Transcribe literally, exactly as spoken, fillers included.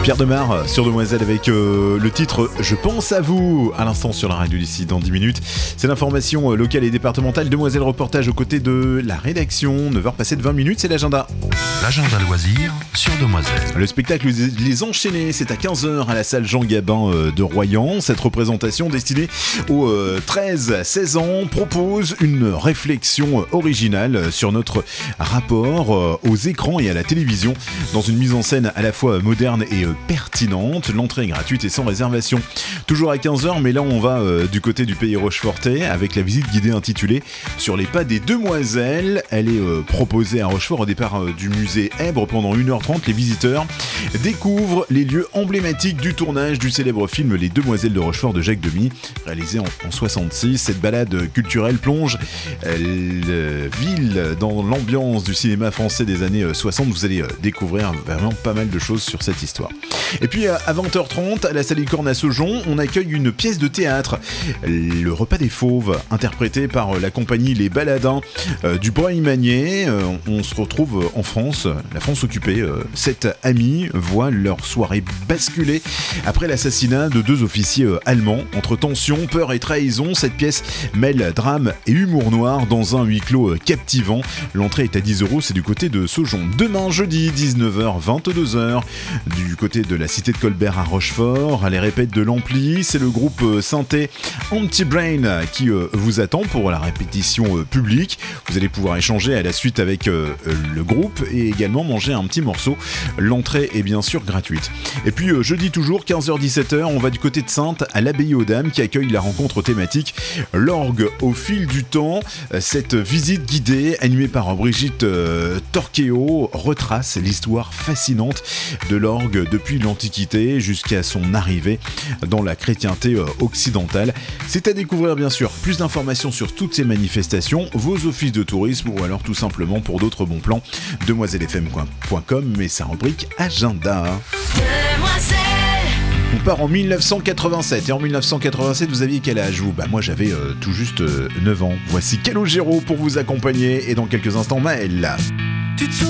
Pierre Demar sur Demoiselle avec euh, le titre « Je pense à vous » à l'instant sur la radio d'ici dans dix minutes. C'est l'information euh, locale et départementale. Demoiselle reportage aux côtés de la rédaction. neuf heures passées de vingt minutes, c'est l'agenda. L'agenda loisirs sur Demoiselle. Le spectacle Les Enchaînés, c'est à quinze heures à la salle Jean Gabin euh, de Royan. Cette représentation destinée aux euh, treize à seize ans propose une réflexion originale sur notre rapport euh, aux écrans et à la télévision dans une mise en scène à la fois moderne et euh, pertinente. L'entrée est gratuite et sans réservation. Toujours à quinze heures, mais là on va euh, du côté du Pays Rochefortais avec la visite guidée intitulée Sur les pas des demoiselles. Elle est euh, proposée à Rochefort au départ euh, du musée Èbre. Pendant une heure trente, les visiteurs découvrent les lieux emblématiques du tournage du célèbre film Les Demoiselles de Rochefort de Jacques Demy, réalisé en, en soixante-six. Cette balade culturelle plonge euh, la ville dans l'ambiance du cinéma français des années soixante. Vous allez euh, découvrir vraiment pas mal de choses sur cette histoire. Et puis à vingt heures trente, à la salle Licorne à Saujon, on accueille une pièce de théâtre, Le Repas des Fauves, interprété par la compagnie Les Baladins euh, du Breuil-Magnier. Euh, on se retrouve en France, la France occupée. Euh, sept amis voient leur soirée basculer après l'assassinat de deux officiers euh, allemands. Entre tension, peur et trahison, cette pièce mêle drame et humour noir dans un huis clos euh, captivant. L'entrée est à dix euros, c'est du côté de Saujon. Demain, jeudi, dix-neuf heures, vingt-deux heures, du côté de la cité de Colbert à Rochefort, à les répètes de l'Ampli, c'est le groupe euh, synthé Anti-Brain qui euh, vous attend pour la répétition euh, publique. Vous allez pouvoir échanger à la suite avec euh, le groupe et également manger un petit morceau. L'entrée est bien sûr gratuite. Et puis euh, jeudi toujours, quinze heures dix-sept heures, on va du côté de Saintes à l'abbaye aux Dames qui accueille la rencontre thématique L'orgue au fil du temps. Cette visite guidée animée par Brigitte euh, Torqueo retrace l'histoire fascinante de l'orgue depuis l'Antiquité jusqu'à son arrivée dans la chrétienté euh, occidentale. C'est à découvrir bien sûr. Plus d'informations sur toutes ces manifestations, vos offices de tourisme ou alors tout simplement pour d'autres bons plans, demoiselle f m point com mais sa rubrique agenda. Demoiselle. On part en dix-neuf cent quatre-vingt-sept. Et en dix-neuf cent quatre-vingt-sept, vous aviez quel âge vous ? Bah moi j'avais euh, tout juste euh, neuf ans. Voici Calogero pour vous accompagner et dans quelques instants Maëlle. Tu te